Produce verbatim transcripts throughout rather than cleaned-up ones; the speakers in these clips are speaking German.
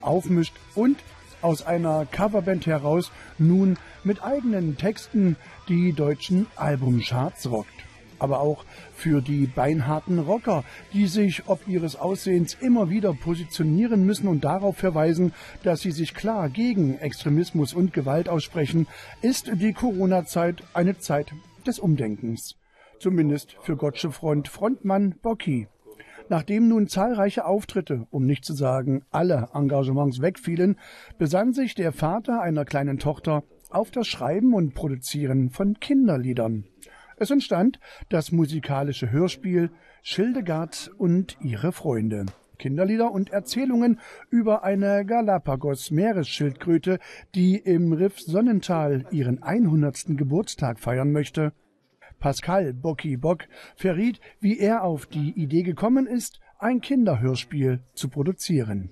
aufmischt und aus einer Coverband heraus nun mit eigenen Texten die deutschen Albumcharts rockt. Aber auch für die beinharten Rocker, die sich ob ihres Aussehens immer wieder positionieren müssen und darauf verweisen, dass sie sich klar gegen Extremismus und Gewalt aussprechen, ist die Corona-Zeit eine Zeit des Umdenkens. Zumindest für Gottsche Front Frontmann Bocki. Nachdem nun zahlreiche Auftritte, um nicht zu sagen alle Engagements wegfielen, besann sich der Vater einer kleinen Tochter auf das Schreiben und Produzieren von Kinderliedern. Es entstand das musikalische Hörspiel Schildegard und ihre Freunde. Kinderlieder und Erzählungen über eine Galapagos-Meeresschildkröte, die im Riff Sonnental ihren hundertsten Geburtstag feiern möchte. Pascal Bocki Bock verriet, wie er auf die Idee gekommen ist, ein Kinderhörspiel zu produzieren.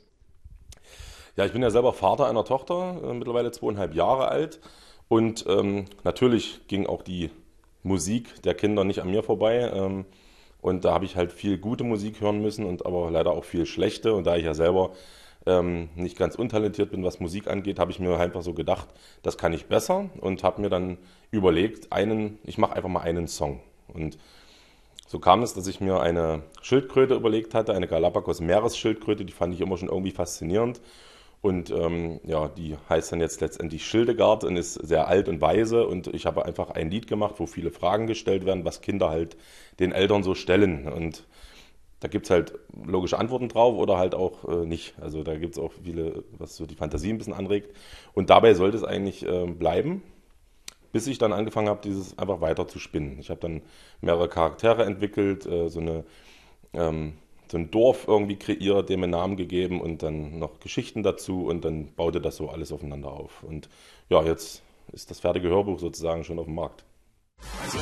Ja, ich bin ja selber Vater einer Tochter, äh, mittlerweile zweieinhalb Jahre alt. Und ähm, natürlich ging auch die Musik der Kinder nicht an mir vorbei. Ähm, und da habe ich halt viel gute Musik hören müssen und aber leider auch viel schlechte. Und da ich ja selber ähm, nicht ganz untalentiert bin, was Musik angeht, habe ich mir einfach so gedacht, das kann ich besser. Und habe mir dann überlegt, einen, ich mache einfach mal einen Song. Und so kam es, dass ich mir eine Schildkröte überlegt hatte, eine Galapagos-Meeresschildkröte, die fand ich immer schon irgendwie faszinierend. Und ähm, ja, die heißt dann jetzt letztendlich Schildegard und ist sehr alt und weise. Und ich habe einfach ein Lied gemacht, wo viele Fragen gestellt werden, was Kinder halt den Eltern so stellen. Und da gibt es halt logische Antworten drauf oder halt auch äh, nicht. Also da gibt es auch viele, was so die Fantasie ein bisschen anregt. Und dabei sollte es eigentlich äh, bleiben, bis ich dann angefangen habe, dieses einfach weiter zu spinnen. Ich habe dann mehrere Charaktere entwickelt, äh, so eine... Ähm, so ein Dorf irgendwie kreiert, dem einen Namen gegeben und dann noch Geschichten dazu und dann baute das so alles aufeinander auf. Und ja, jetzt ist das fertige Hörbuch sozusagen schon auf dem Markt.